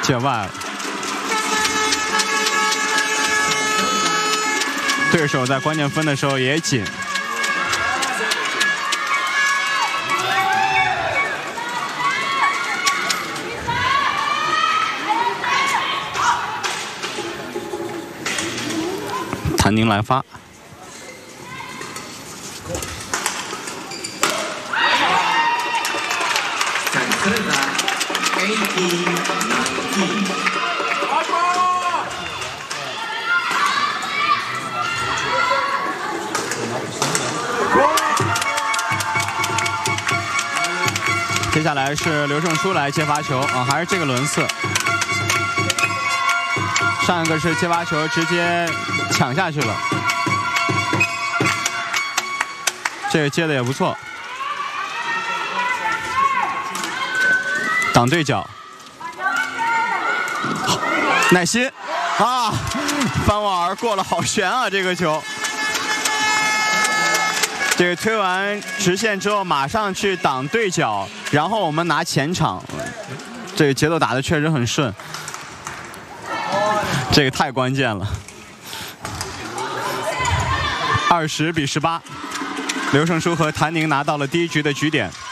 界外了。对手在关键分的时候也紧。谭宁来发。 接下来是刘胜书来接发球啊，还是这个轮次。上一个是接发球直接抢下去了，这个接的也不错。 挡对角，耐心啊！翻网而过了，好悬啊！这个球，这个推完直线之后，马上去挡对角，然后我们拿前场，这个节奏打得确实很顺，这个太关键了。20比18，刘胜书和谭宁拿到了第一局的局点。